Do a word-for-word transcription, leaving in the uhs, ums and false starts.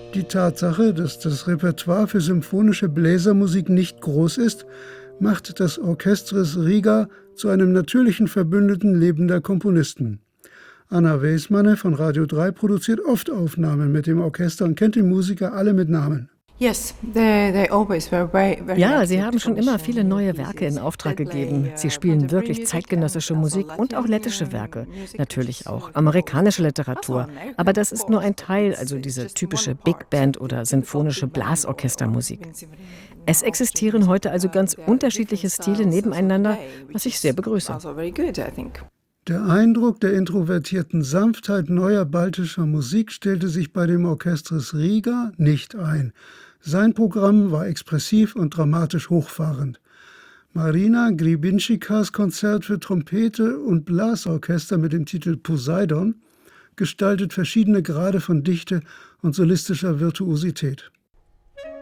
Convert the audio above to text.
Die Tatsache, dass das Repertoire für symphonische Bläsermusik nicht groß ist, macht das Orchestres Riga zu einem natürlichen Verbündeten lebender Komponisten. Anna Weismanne von Radio drei produziert oft Aufnahmen mit dem Orchester und kennt die Musiker alle mit Namen. Ja, sie haben schon immer viele neue Werke in Auftrag gegeben. Sie spielen wirklich zeitgenössische Musik und auch lettische Werke. Natürlich auch amerikanische Literatur. Aber das ist nur ein Teil, also diese typische Big Band oder sinfonische Blasorchestermusik. Es existieren heute also ganz unterschiedliche Stile nebeneinander, was ich sehr begrüße. Der Eindruck der introvertierten Sanftheit neuer baltischer Musik stellte sich bei dem Orchestres Riga nicht ein. Sein Programm war expressiv und dramatisch hochfahrend. Marina Gribinčikas Konzert für Trompete und Blasorchester mit dem Titel Poseidon gestaltet verschiedene Grade von Dichte und solistischer Virtuosität.